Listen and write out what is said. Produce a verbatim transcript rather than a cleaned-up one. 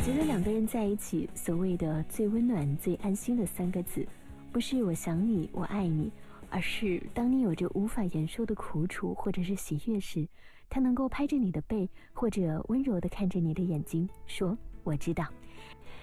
觉得两个人在一起，所谓的最温暖最安心的三个字，不是我想你我爱你，而是当你有着无法言说的苦楚或者是喜悦时，他能够拍着你的背，或者温柔地看着你的眼睛说我知道。